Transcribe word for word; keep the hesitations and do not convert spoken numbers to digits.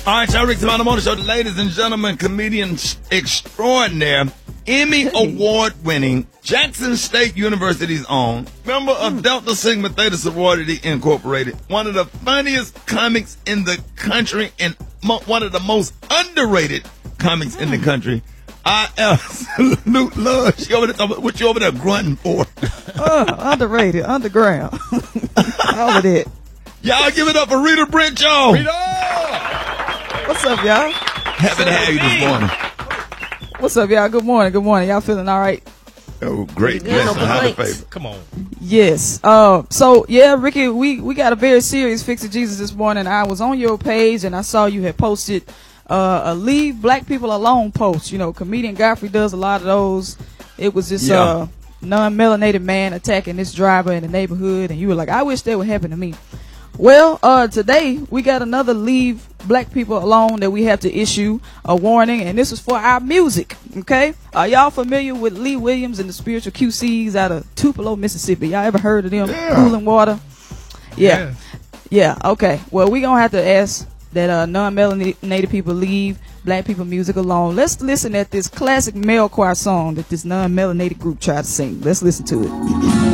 All right, y'all, Rick Savannah Motor Show. Ladies and gentlemen, comedian extraordinaire, Emmy Award-winning, Jackson State University's own, member of mm. Delta Sigma Theta Sorority Incorporated, one of the funniest comics in the country and mo- one of the most underrated comics mm. in the country. I absolutely love you over there. What you over there grunting for? uh, underrated, underground, all of that. Y'all give it up for Rita Brent, y'all. Rita! What's up, y'all? Happy to have you this morning. What's up, y'all? Good morning. Good morning. Y'all feeling all right? Oh, great. Yes, no favor. Come on. Yes. Uh, so, yeah, Ricky, we, we got a very serious Fix It Jesus this morning. I was on your page, and I saw you had posted uh, a Leave Black People Alone post. You know, comedian Godfrey does a lot of those. It was this yeah. uh, non-melanated man attacking this driver in the neighborhood, and you were like, I wish that would happen to me. Well, uh, today we got another Leave Black People Alone that we have to issue a warning, and this is for our music, okay? Are y'all familiar with Lee Williams and the Spiritual Q Cs out of Tupelo, Mississippi? Y'all ever heard of them? Yeah. Cooling Water? Yeah. yeah. Yeah, okay. Well, we're going to have to ask that uh, non-melanated people leave black people music alone. Let's listen at this classic male choir song that this non-melanated group tried to sing. Let's listen to it.